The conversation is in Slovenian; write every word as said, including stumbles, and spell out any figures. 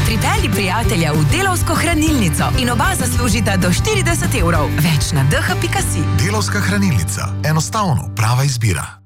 Pripelji prijatelja v Delavsko hranilnico in oba zaslužita do štirideset evrov. Več na d h pika si. Delavska hranilnica. Enostavno prava izbira.